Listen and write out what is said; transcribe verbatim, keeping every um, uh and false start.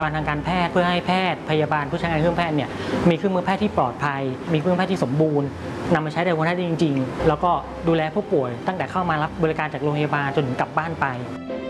ทางการแพทย์เพื่อให้แพทย์พยาบาลผู้ใช้งานเครื่องแพทย์เนี่ยมีเครื่องมือแพทย์ที่ปลอดภัยมีเครื่องแพทย์ที่สมบูรณ์นำมาใช้ในคนไข้ได้จริงๆแล้วก็ดูแลผู้ป่วยตั้งแต่เข้ามารับบริการจากโรงพยาบาลจนถึงกลับบ้านไป